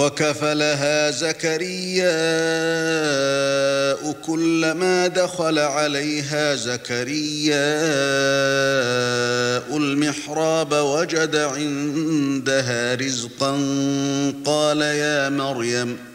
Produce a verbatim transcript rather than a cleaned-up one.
وَكَفَلَهَا زَكَرِيَّاءُ كُلَّمَا دَخَلَ عَلَيْهَا زَكَرِيَّاءُ الْمِحْرَابَ وَجَدَ عِندَهَا رِزْقًا قَالَ يَا مَرْيَمُ